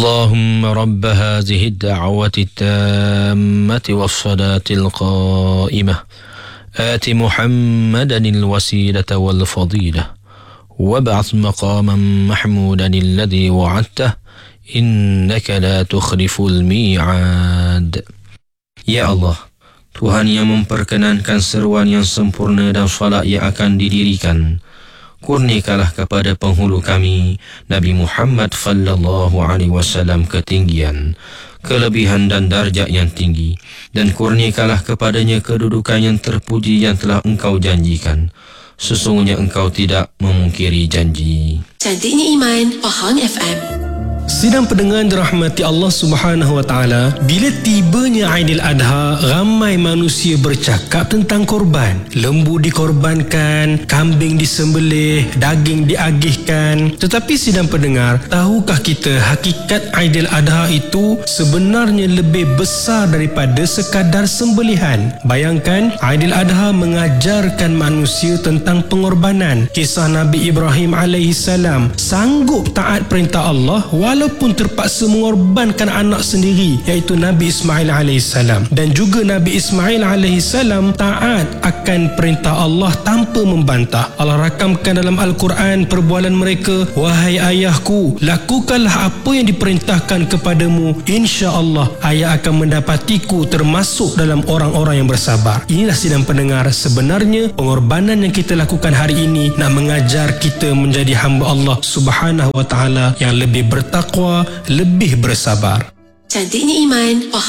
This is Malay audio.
اللهم رب هذه الدعوة التامة والصلاة القائمة آت محمدا الوسيلة والفضيلة وابعث مقاما محمودا الذي وعدته إنك لا تخلف الميعاد. Ya Allah, Tuhan yang memperkenankan seruan yang sempurna dan salat yang akan didirikan, kurniakanlah kepada penghulu kami Nabi Muhammad sallallahu alaihi wasallam ketinggian, kelebihan dan darjat yang tinggi, dan kurniakanlah kepadanya kedudukan yang terpuji yang telah Engkau janjikan. Sesungguhnya Engkau tidak memungkiri janji. Cantiknya Iman, Pahang FM. Sidang pendengar dirahmati Allah Subhanahu wa taala, bila tibanya Aidil Adha, ramai manusia bercakap tentang korban. Lembu dikorbankan, kambing disembelih, daging diagihkan. Tetapi sidang pendengar, tahukah kita hakikat Aidil Adha itu sebenarnya lebih besar daripada sekadar sembelihan? Bayangkan, Aidil Adha mengajarkan manusia tentang pengorbanan. Kisah Nabi Ibrahim alaihissalam sanggup taat perintah Allah walaupun terpaksa mengorbankan anak sendiri, iaitu Nabi Ismail alaihissalam. Dan juga Nabi Ismail alaihissalam taat akan perintah Allah tanpa membantah. Allah rakamkan dalam Al-Quran perbualan mereka, wahai ayahku, lakukanlah apa yang diperintahkan kepadamu, insya-Allah ayah akan mendapatiku termasuk dalam orang-orang yang bersabar. Inilah sidang pendengar, sebenarnya pengorbanan yang kita lakukan hari ini nak mengajar kita menjadi hamba Allah Subhanahu wa taala yang lebih bertakwa, lebih bersabar. Cantiknya Iman, Pahang